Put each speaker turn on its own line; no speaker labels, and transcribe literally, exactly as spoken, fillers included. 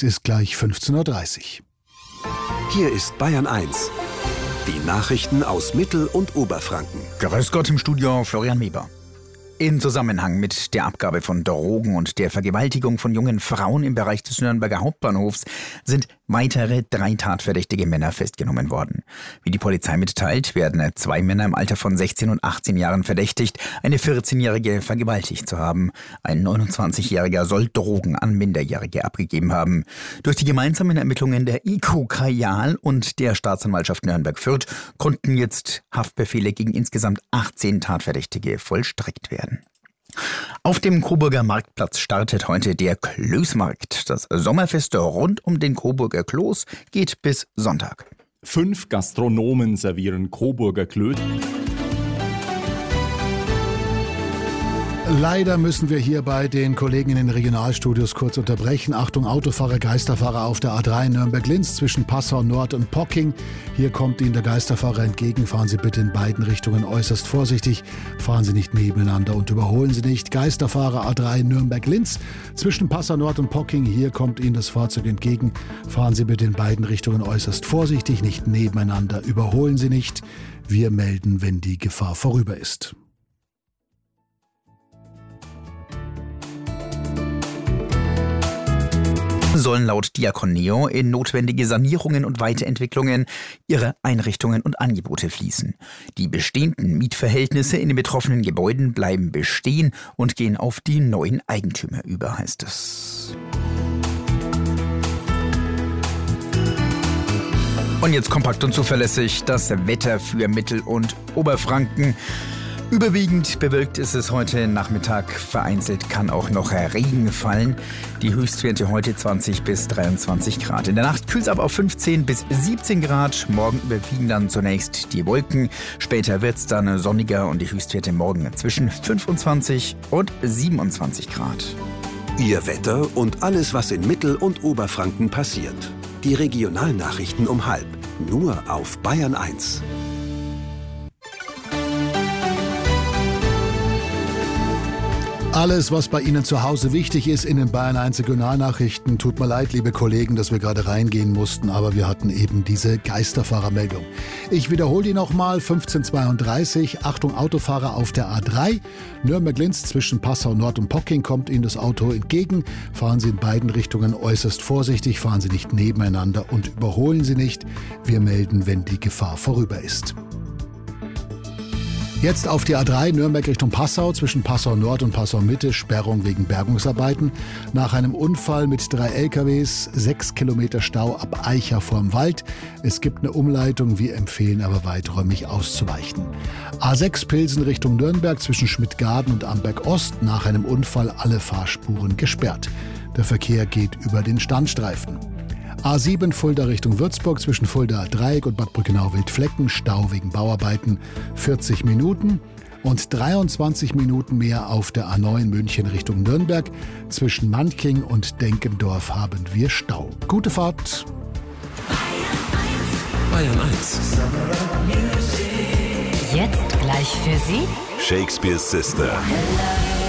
Es ist gleich fünfzehn Uhr dreißig.
Hier ist Bayern eins. Die Nachrichten aus Mittel- und Oberfranken.
Grüß Gott, im Studio Florian Weber. Im Zusammenhang mit der Abgabe von Drogen und der Vergewaltigung von jungen Frauen im Bereich des Nürnberger Hauptbahnhofs sind weitere drei tatverdächtige Männer festgenommen worden. Wie die Polizei mitteilt, werden zwei Männer im Alter von sechzehn und achtzehn Jahren verdächtigt, eine vierzehnjährige vergewaltigt zu haben. Ein neunundzwanzigjähriger soll Drogen an Minderjährige abgegeben haben. Durch die gemeinsamen Ermittlungen der I K Kajal und der Staatsanwaltschaft Nürnberg-Fürth konnten jetzt Haftbefehle gegen insgesamt achtzehn Tatverdächtige vollstreckt werden. Auf dem Coburger Marktplatz startet heute der Klößmarkt. Das Sommerfest rund um den Coburger Kloß geht bis Sonntag.
Fünf Gastronomen servieren Coburger Klöß.
Leider müssen wir hier bei den Kollegen in den Regionalstudios kurz unterbrechen. Achtung, Autofahrer, Geisterfahrer auf der A drei Nürnberg-Linz zwischen Passau Nord und Pocking. Hier kommt Ihnen der Geisterfahrer entgegen. Fahren Sie bitte in beiden Richtungen äußerst vorsichtig. Fahren Sie nicht nebeneinander und überholen Sie nicht. Geisterfahrer A drei Nürnberg-Linz zwischen Passau Nord und Pocking. Hier kommt Ihnen das Fahrzeug entgegen. Fahren Sie bitte in beiden Richtungen äußerst vorsichtig, nicht nebeneinander. Überholen Sie nicht. Wir melden, wenn die Gefahr vorüber ist.
Sollen laut Diakoneo in notwendige Sanierungen und Weiterentwicklungen ihre Einrichtungen und Angebote fließen. Die bestehenden Mietverhältnisse in den betroffenen Gebäuden bleiben bestehen und gehen auf die neuen Eigentümer über, heißt es. Und jetzt kompakt und zuverlässig das Wetter für Mittel- und Oberfranken. Überwiegend bewölkt ist es heute Nachmittag. Vereinzelt kann auch noch Regen fallen. Die Höchstwerte heute zwanzig bis dreiundzwanzig Grad. In der Nacht kühlt es ab auf fünfzehn bis siebzehn Grad. Morgen überwiegen dann zunächst die Wolken. Später wird es dann sonniger und die Höchstwerte morgen zwischen fünfundzwanzig und siebenundzwanzig Grad.
Ihr Wetter und alles, was in Mittel- und Oberfranken passiert. Die Regionalnachrichten um halb. Nur auf Bayern eins.
Alles, was bei Ihnen zu Hause wichtig ist in den Bayern eins Regionalnachrichten. Tut mir leid, liebe Kollegen, dass wir gerade reingehen mussten, aber wir hatten eben diese Geisterfahrermeldung. Ich wiederhole die nochmal, fünfzehn Uhr zweiunddreißig, Achtung Autofahrer auf der A drei. Nürnberg-Linz zwischen Passau Nord und Pocking kommt Ihnen das Auto entgegen. Fahren Sie in beiden Richtungen äußerst vorsichtig, fahren Sie nicht nebeneinander und überholen Sie nicht. Wir melden, wenn die Gefahr vorüber ist. Jetzt auf die A drei Nürnberg Richtung Passau, zwischen Passau Nord und Passau Mitte, Sperrung wegen Bergungsarbeiten. Nach einem Unfall mit drei L K Ws, sechs Kilometer Stau ab Eicha vorm Wald. Es gibt eine Umleitung, wir empfehlen aber weiträumig auszuweichen. A sechs Pilsen Richtung Nürnberg, zwischen Schmidtgarden und Amberg Ost, nach einem Unfall alle Fahrspuren gesperrt. Der Verkehr geht über den Standstreifen. A sieben Fulda Richtung Würzburg, zwischen Fulda Dreieck und Bad Brückenau-Wildflecken, Stau wegen Bauarbeiten, vierzig Minuten. Und dreiundzwanzig Minuten mehr auf der A neun München Richtung Nürnberg. Zwischen Manching und Denkendorf haben wir Stau. Gute Fahrt!
Bayern eins.
Jetzt gleich für Sie
Shakespeare's Sister.